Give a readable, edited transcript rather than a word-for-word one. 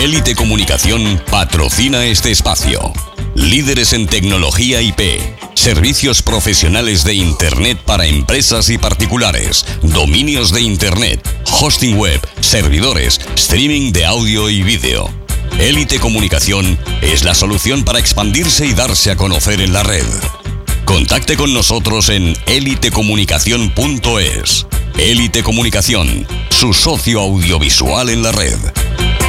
Élite Comunicación patrocina este espacio. Líderes en tecnología IP, servicios profesionales de Internet para empresas y particulares, dominios de Internet, hosting web, servidores, streaming de audio y vídeo. Élite Comunicación es la solución para expandirse y darse a conocer en la red. Contacte con nosotros en elitecomunicación.es. Élite Comunicación, su socio audiovisual en la red.